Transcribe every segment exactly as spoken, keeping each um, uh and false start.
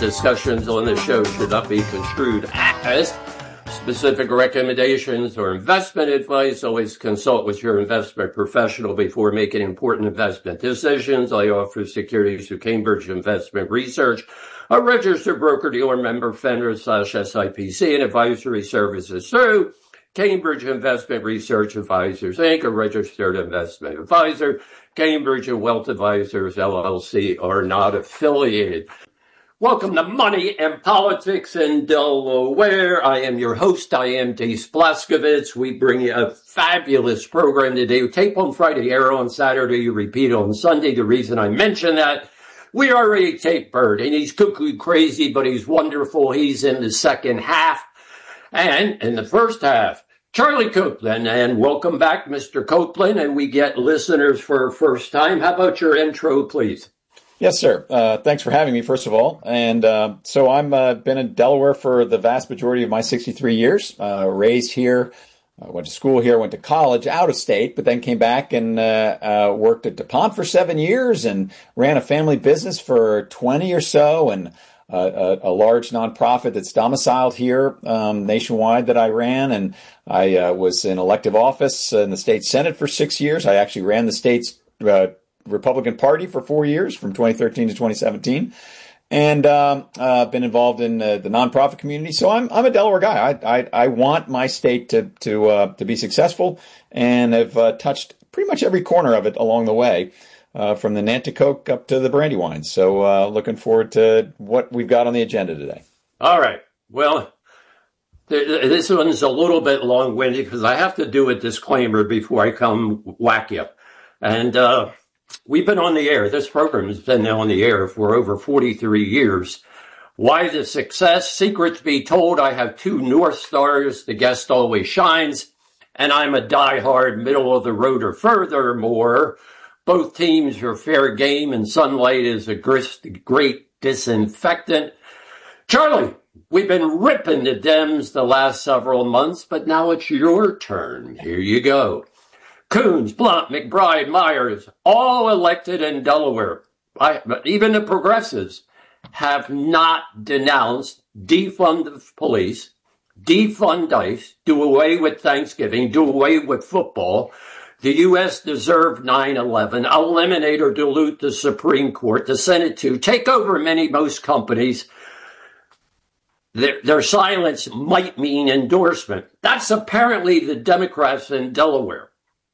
Discussions on this show should not be construed as specific recommendations or investment advice. Always consult with your investment professional before making important investment decisions. I offer securities through Cambridge Investment Research, a registered broker-dealer member, FINRA slash S I P C, and advisory services through Cambridge Investment Research Advisors, Incorporated, a registered investment advisor. Cambridge and Wealth Advisors, L L C, are not affiliated. Welcome to Money and Politics in Delaware. I am your host. I am Denis Blaskovich. We bring you a fabulous program today. We tape on Friday, air on Saturday, you repeat on Sunday. The reason I mention that, we already taped Bert, and he's cuckoo crazy, but he's wonderful. He's in the second half. And in the first half, Charlie Copeland. And welcome back, Mister Copeland. And we get listeners for a first time. How about your intro, please? Yes, sir. Uh, thanks for having me, first of all. And uh, so I've uh, been in Delaware for the vast majority of my sixty-three years, uh, raised here, uh, went to school here, went to college out of state, but then came back and uh, uh, worked at DuPont for seven years and ran a family business for twenty or so, and uh, a, a large nonprofit that's domiciled here um, nationwide that I ran. And I uh, was in elective office in the state Senate for six years. I actually ran the state's uh, Republican Party for four years, from twenty thirteen to twenty seventeen, and um, uh, been involved in uh, the nonprofit community. So I'm I'm a Delaware guy. I I, I want my state to to uh, to be successful, and have uh, touched pretty much every corner of it along the way, uh, from the Nanticoke up to the Brandywine. So uh, looking forward to what we've got on the agenda today. All right. Well, th- this one's a little bit long-winded because I have to do a disclaimer before I come whack you, and. Uh, We've been on the air. This program has been on the air for over forty-three years. Why the success? Secrets be told, I have two North Stars. The guest always shines. And I'm a diehard middle of the road or furthermore. Both teams are fair game, and sunlight is a great disinfectant. Charlie, we've been ripping the Dems the last several months, but now it's your turn. Here you go. Coons, Blunt, McBride, Myers, all elected in Delaware. I, but even the progressives have not denounced defund the police, defund ICE, do away with Thanksgiving, do away with football. The U S deserved nine eleven, eliminate or dilute the Supreme Court, the Senate too, take over many, most companies. Their, their silence might mean endorsement. That's apparently the Democrats in Delaware.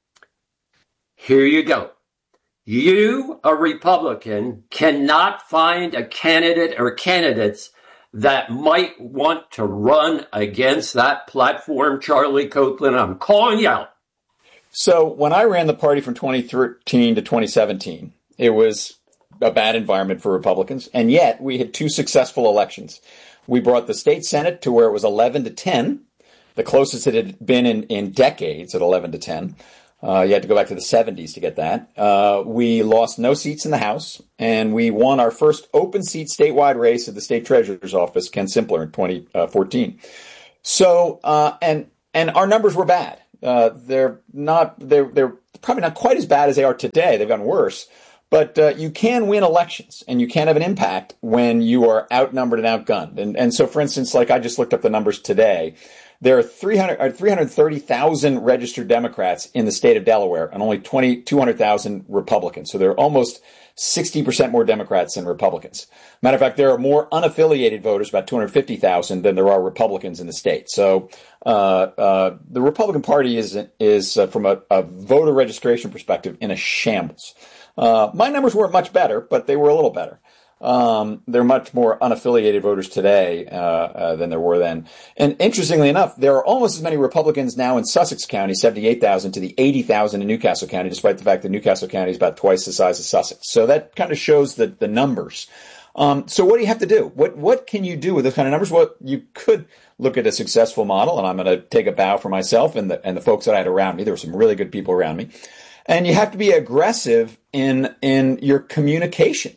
Here you go. You, a Republican, cannot find a candidate or candidates that might want to run against that platform, Charlie Copeland. I'm calling you out. So when I ran the party from twenty thirteen to twenty seventeen, it was a bad environment for Republicans. And yet we had two successful elections. We brought the state Senate to where it was eleven to ten, the closest it had been in, in decades at eleven to ten. Uh, you had to go back to the seventies to get that. Uh, we lost no seats in the House, and we won our first open seat statewide race at the state treasurer's office, Ken Simpler, in twenty fourteen. So, uh, and and our numbers were bad. Uh, they're not. They're they're probably not quite as bad as they are today. They've gotten worse. But uh, you can win elections, and you can have an impact when you are outnumbered and outgunned. And and so, for instance, like I just looked up the numbers today. There are three hundred, or three hundred thirty thousand registered Democrats in the state of Delaware and only two hundred thousand Republicans. So there are almost sixty percent more Democrats than Republicans. Matter of fact, there are more unaffiliated voters, about two hundred fifty thousand, than there are Republicans in the state. So uh, uh, the Republican Party is, is uh, from a, a voter registration perspective, in a shambles. Uh, my numbers weren't much better, but they were a little better. Um, there are much more unaffiliated voters today uh, uh, than there were then. And interestingly enough, there are almost as many Republicans now in Sussex County, seventy-eight thousand, to the eighty thousand in Newcastle County, despite the fact that Newcastle County is about twice the size of Sussex. So that kind of shows the, the numbers. Um, so what do you have to do? What what can you do with those kind of numbers? Well, you could look at a successful model, and I'm going to take a bow for myself and the, and the folks that I had around me. There were some really good people around me. And you have to be aggressive in in your communications.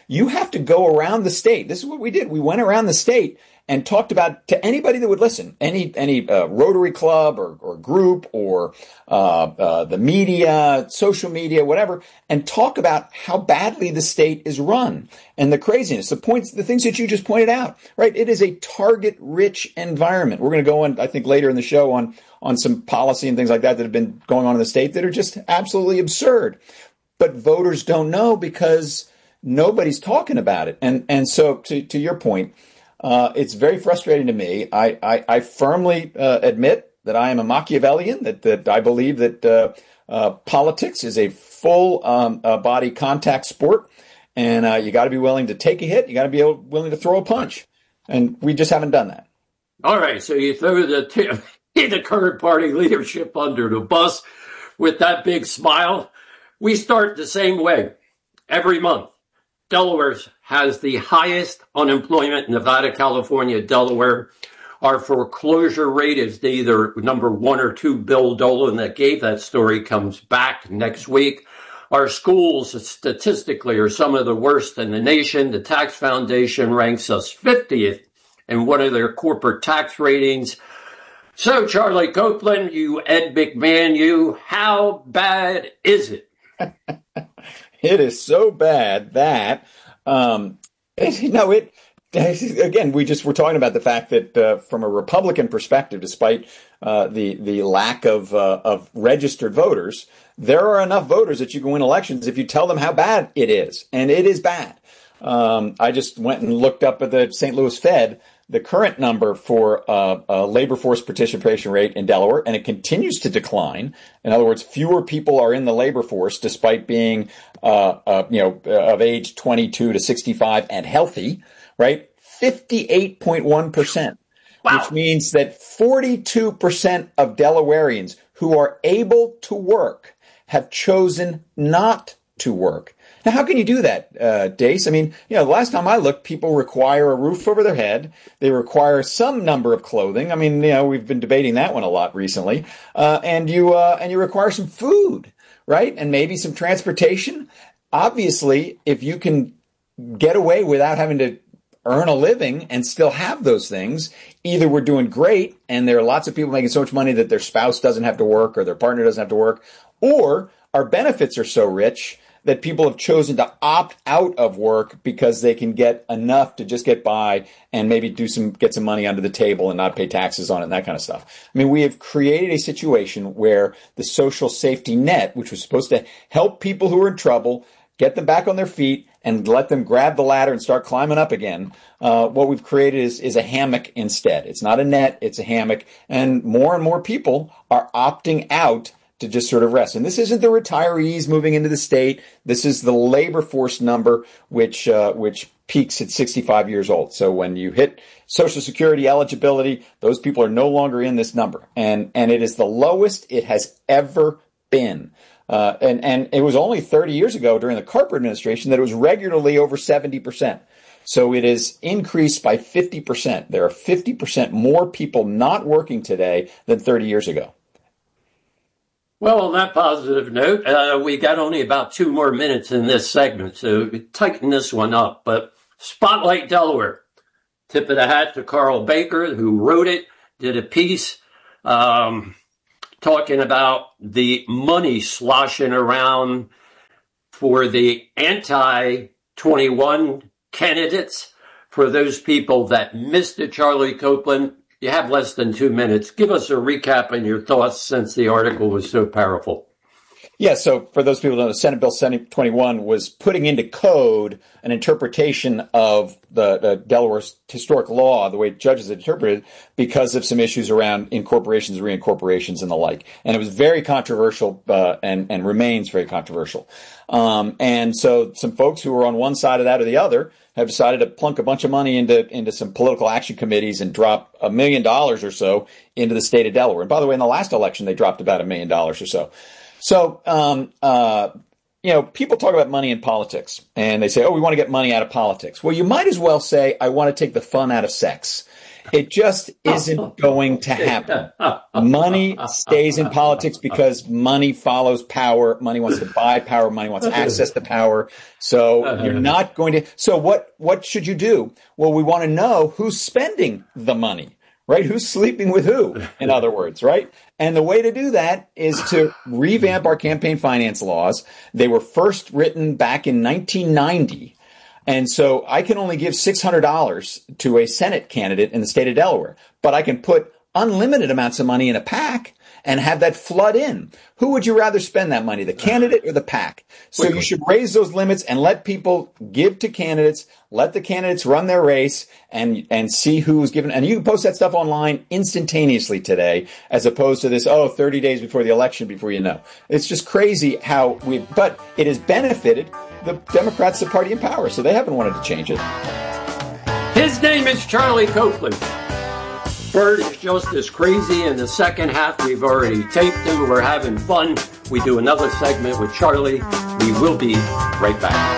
You have to go around the state. This is what we did. We went around the state and talked about to anybody that would listen, any any uh, Rotary Club or, or group or uh, uh, the media, social media, whatever, and talk about how badly the state is run and the craziness, the points, the things that you just pointed out. Right? It is a target-rich environment. We're going to go on, I think, later in the show on on some policy and things like that that have been going on in the state that are just absolutely absurd. But voters don't know because nobody's talking about it. And and so to to your point. Uh, it's very frustrating to me. I, I, I firmly uh, admit that I am a Machiavellian, that, that I believe that uh, uh, politics is a full um, uh, body contact sport, and uh, you got to be willing to take a hit. You got to be able, willing to throw a punch, and we just haven't done that. All right, so you throw the, t- the current party leadership under the bus with that big smile. We start the same way every month. Delaware has the highest unemployment. Nevada, California, Delaware. Our foreclosure rate is either number one or two. Bill Dolan that gave that story comes back next week. Our schools statistically are some of the worst in the nation. The Tax Foundation ranks us fiftieth in one of their corporate tax ratings. So, Charlie Copeland, you Ed McMahon, you, how bad is it? It is so bad that, um, you know, it, again, we just were talking about the fact that uh, from a Republican perspective, despite uh, the the lack of uh, of registered voters, there are enough voters that you can win elections if you tell them how bad it is. And it is bad. Um, I just went and looked up at the Saint Louis Fed, the current number for uh, uh, labor force participation rate in Delaware, and it continues to decline. In other words, fewer people are in the labor force despite being, uh, uh, you know, of age twenty-two to sixty-five and healthy, right? fifty-eight point one percent, wow. Which means that forty-two percent of Delawareans who are able to work have chosen not to work. Now, how can you do that, uh, Dace? I mean, you know, the last time I looked, people require a roof over their head. They require some number of clothing. I mean, you know, we've been debating that one a lot recently. Uh, and you, uh, and you require some food, right? And maybe some transportation. Obviously, if you can get away without having to earn a living and still have those things, either we're doing great and there are lots of people making so much money that their spouse doesn't have to work or their partner doesn't have to work, or our benefits are so rich that people have chosen to opt out of work because they can get enough to just get by and maybe do some, get some money under the table and not pay taxes on it and that kind of stuff. I mean, we have created a situation where the social safety net, which was supposed to help people who are in trouble, get them back on their feet and let them grab the ladder and start climbing up again. Uh, what we've created is, is a hammock instead. It's not a net, it's a hammock. And more and more people are opting out to just sort of rest. And this isn't the retirees moving into the state. This is the labor force number, which uh, which peaks at sixty-five years old. So when you hit Social Security eligibility, those people are no longer in this number. And and it is the lowest it has ever been. Uh, and, and it was only thirty years ago during the Carper administration that it was regularly over seventy percent. So it is increased by fifty percent. There are fifty percent more people not working today than thirty years ago. Well, on that positive note, uh, we got only about two more minutes in this segment, so tighten this one up. But Spotlight Delaware, tip of the hat to Carl Baker, who wrote it, did a piece um, talking about the money sloshing around for the anti twenty-one candidates. For those people that missed it, Charlie Copeland, you have less than two minutes. Give us a recap and your thoughts since the article was so powerful. Yeah, so for those people who don't know, Senate Bill twenty-one was putting into code an interpretation of the, the Delaware's historic law, the way judges interpreted it, because of some issues around incorporations, reincorporations, and the like. And it was very controversial uh, and, and remains very controversial. Um, and so some folks who were on one side of that or the other have decided to plunk a bunch of money into into some political action committees and drop a million dollars or so into the state of Delaware. And by the way, in the last election, they dropped about a million dollars or so. So, um, uh, you know, people talk about money in politics and they say, oh, we want to get money out of politics. Well, you might as well say, I want to take the fun out of sex. It just isn't going to happen. Money stays in politics because money follows power. Money wants to buy power. Money wants access to power. So you're not going to. So what, what should you do? Well, we want to know who's spending the money, right? Who's sleeping with who, in other words, right? And the way to do that is to revamp our campaign finance laws. They were first written back in nineteen ninety. And so I can only give six hundred dollars to a Senate candidate in the state of Delaware, but I can put unlimited amounts of money in a PAC and have that flood in. Who would you rather spend that money, the candidate or the PAC? So you should raise those limits and let people give to candidates, let the candidates run their race and, and see who's given. And you can post that stuff online instantaneously today, as opposed to this, oh, thirty days before the election before you know. It's just crazy how we, but it has benefited the Democrats, the party in power, so they haven't wanted to change it. His name is Charlie Copeland. Bert is just as crazy. In the second half, we've already taped him. We're having fun. We do another segment with Charlie. We will be right back.